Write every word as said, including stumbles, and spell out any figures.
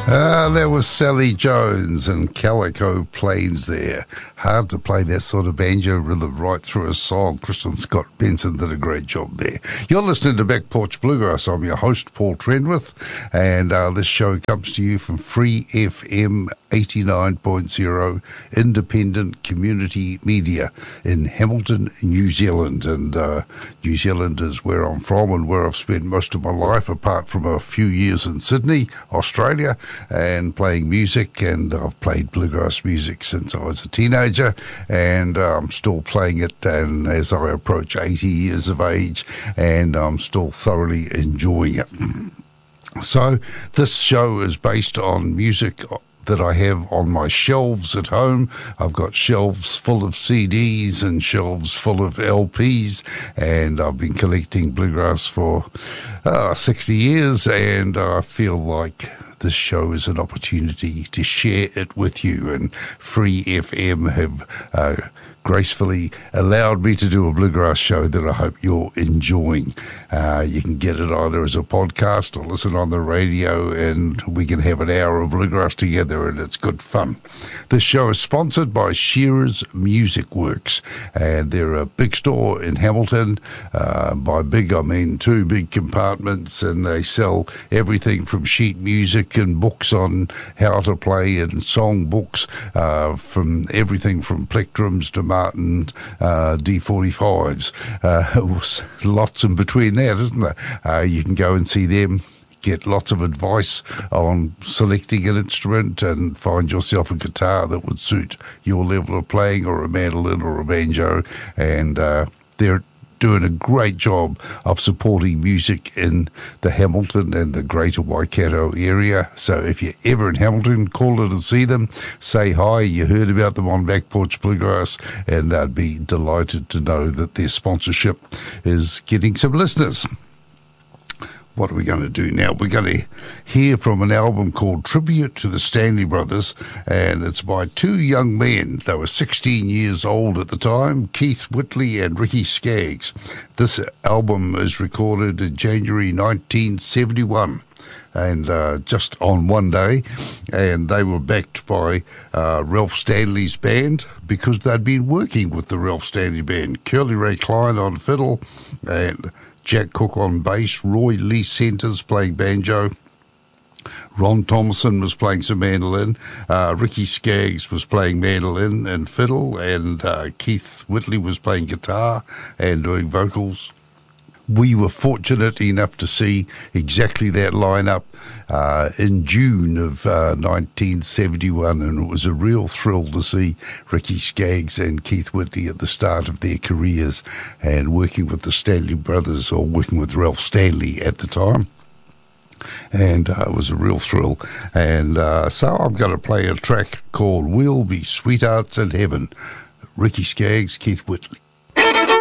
Ah, there was Sally Jones and Calico Plains there. Hard to play that sort of banjo rhythm right through a song. Kristen Scott Benson did a great job there. You're listening to Back Porch Bluegrass. I'm your host, Paul Trenwith, and uh, this show comes to you from Free F M eighty-nine point oh, independent community media in Hamilton, New Zealand. And uh, New Zealand is where I'm from and where I've spent most of my life, apart from a few years in Sydney, Australia, and playing music. And I've played bluegrass music since I was a teenager, and uh, I'm still playing it, and as I approach eighty years of age, and I'm still thoroughly enjoying it. So this show is based on music that I have on my shelves at home. I've got shelves full of C Ds and shelves full of L Ps, and I've been collecting bluegrass for uh, sixty years, and I feel like this show is an opportunity to share it with you, and Free F M have uh, gracefully allowed me to do a bluegrass show that I hope you're enjoying. Uh, you can get it either as a podcast or listen on the radio, and we can have an hour of bluegrass together, and it's good fun. This show is sponsored by Shearer's Music Works, and they're a big store in Hamilton. Uh, by big, I mean two big compartments, and they sell everything from sheet music and books on how to play and song books, uh, from everything from plectrums to Martin uh, D forty-fives. Uh, lots in between that, isn't there? Uh, you can go and see them, get lots of advice on selecting an instrument, and find yourself a guitar that would suit your level of playing, or a mandolin or a banjo. And uh, they're doing a great job of supporting music in the Hamilton and the greater Waikato area. So if you're ever in Hamilton, call it and see them. Say hi, you heard about them on Back Porch Bluegrass, and they'd be delighted to know that their sponsorship is getting some listeners. What are we going to do now? We're going to hear from an album called Tribute to the Stanley Brothers, and it's by two young men. They were sixteen years old at the time, Keith Whitley and Ricky Skaggs. This album is recorded in January nineteen seventy-one, and uh, just on one day, and they were backed by uh, Ralph Stanley's band, because they'd been working with the Ralph Stanley band. Curly Ray Klein on fiddle, and Jack Cook on bass, Roy Lee Centers playing banjo, Ron Thomason was playing some mandolin, uh, Ricky Skaggs was playing mandolin and fiddle, and uh, Keith Whitley was playing guitar and doing vocals. We were fortunate enough to see exactly that lineup uh, in June of uh, nineteen seventy-one, and it was a real thrill to see Ricky Skaggs and Keith Whitley at the start of their careers, and working with the Stanley Brothers, or working with Ralph Stanley at the time. And uh, it was a real thrill. And uh, so I'm going to play a track called We'll Be Sweethearts in Heaven. Ricky Skaggs, Keith Whitley.